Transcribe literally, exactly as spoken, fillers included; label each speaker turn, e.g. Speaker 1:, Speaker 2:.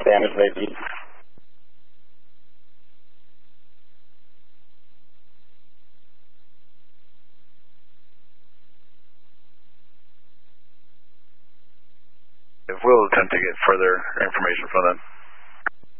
Speaker 1: damage may be.
Speaker 2: We'll attempt to get further information from them.